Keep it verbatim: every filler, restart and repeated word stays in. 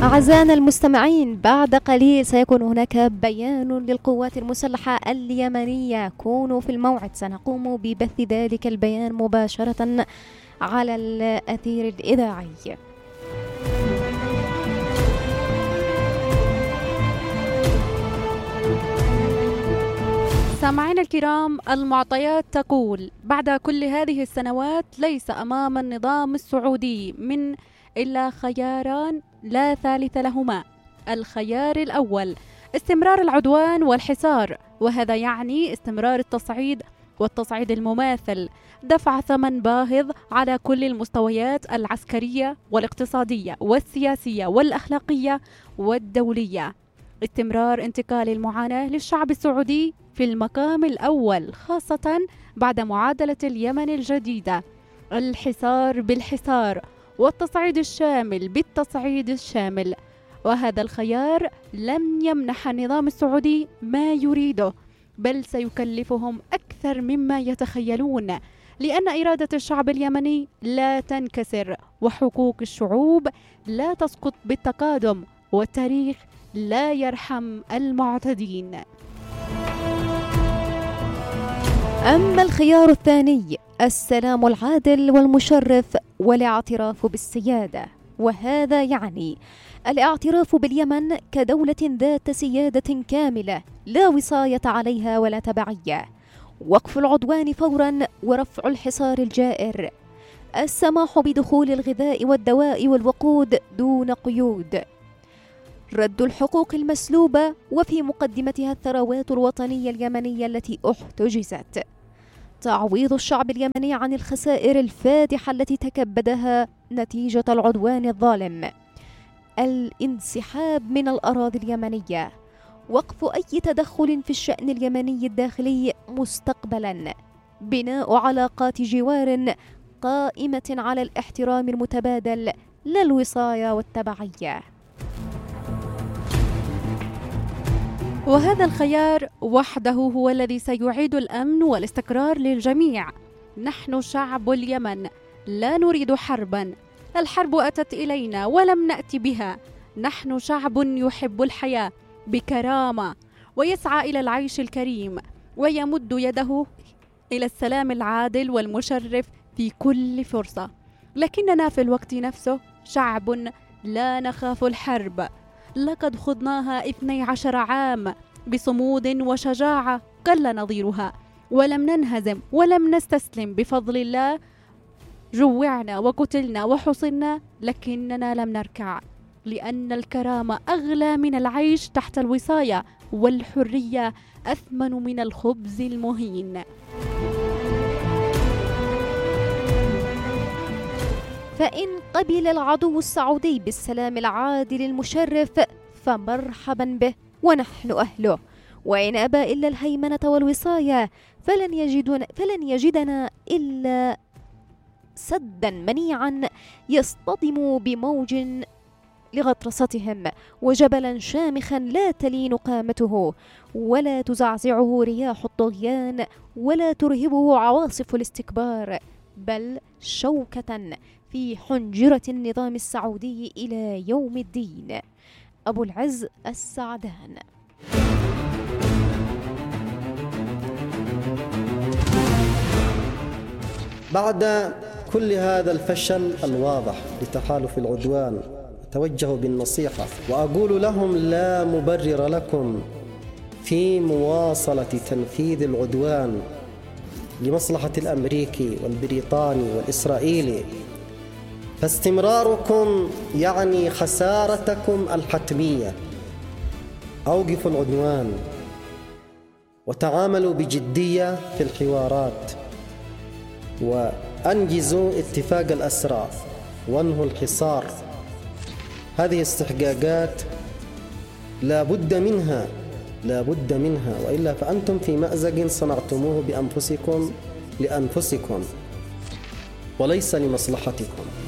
أعزائنا المستمعين، بعد قليل سيكون هناك بيان للقوات المسلحة اليمنية. كونوا في الموعد، سنقوم ببث ذلك البيان مباشرة على الأثير الإذاعي. سامعينا الكرام، المعطيات تقول بعد كل هذه السنوات ليس أمام النظام السعودي من إلا خياران لا ثالث لهما. الخيار الأول استمرار العدوان والحصار، وهذا يعني استمرار التصعيد والتصعيد المماثل، دفع ثمن باهظ على كل المستويات العسكرية والاقتصادية والسياسية والأخلاقية والدولية. استمرار انتقال المعاناة للشعب السعودي في المقام الأول، خاصة بعد معادلة اليمن الجديدة. الحصار بالحصار والتصعيد الشامل بالتصعيد الشامل، وهذا الخيار لم يمنح النظام السعودي ما يريده، بل سيكلفهم أكثر مما يتخيلون، لأن إرادة الشعب اليمني لا تنكسر، وحقوق الشعوب لا تسقط بالتقادم، والتاريخ لا يرحم المعتدين. أما الخيار الثاني، السلام العادل والمشرف والاعتراف بالسيادة، وهذا يعني الاعتراف باليمن كدولة ذات سيادة كاملة لا وصاية عليها ولا تبعية، وقف العدوان فورا ورفع الحصار الجائر، السماح بدخول الغذاء والدواء والوقود دون قيود، رد الحقوق المسلوبة وفي مقدمتها الثروات الوطنية اليمنية التي احتجزت، تعويض الشعب اليمني عن الخسائر الفادحة التي تكبدها نتيجة العدوان الظالم، الانسحاب من الأراضي اليمنية، وقف أي تدخل في الشأن اليمني الداخلي مستقبلا، بناء علاقات جوار قائمة على الاحترام المتبادل لا الوصاية والتبعية. وهذا الخيار وحده هو الذي سيعيد الأمن والاستقرار للجميع. نحن شعب اليمن لا نريد حربا، الحرب أتت إلينا ولم نأتي بها. نحن شعب يحب الحياة بكرامة ويسعى إلى العيش الكريم، ويمد يده إلى السلام العادل والمشرف في كل فرصة. لكننا في الوقت نفسه شعب لا نخاف الحرب، لقد خضناها اثني عشر عام بصمود وشجاعة قل نظيرها، ولم ننهزم ولم نستسلم بفضل الله. جوعنا وقتلنا وحصرنا، لكننا لم نركع، لأن الكرامة أغلى من العيش تحت الوصاية، والحرية أثمن من الخبز المهين. فإن قبل العدو السعودي بالسلام العادل المشرف فمرحبا به ونحن أهله، وإن أبى إلا الهيمنة والوصاية فلن يجدنا, فلن يجدنا إلا سدا منيعا يصطدم بموج لغطرستهم، وجبلا شامخا لا تلين قامته ولا تزعزعه رياح الطغيان ولا ترهبه عواصف الاستكبار، بل شوكة في حنجرة النظام السعودي إلى يوم الدين. أبو العز السعدان. بعد كل هذا الفشل الواضح لتحالف العدوان، أتوجه بالنصيحة وأقول لهم لا مبرر لكم في مواصلة تنفيذ العدوان لمصلحة الأمريكي والبريطاني والإسرائيلي، فاستمراركم يعني خسارتكم الحتمية. أوقفوا العدوان وتعاملوا بجدية في الحوارات، وأنجزوا اتفاق الأسرى وانهوا الحصار. هذه استحقاقات لا بد منها لا بد منها وإلا فأنتم في مأزق صنعتموه بأنفسكم لأنفسكم وليس لمصلحتكم.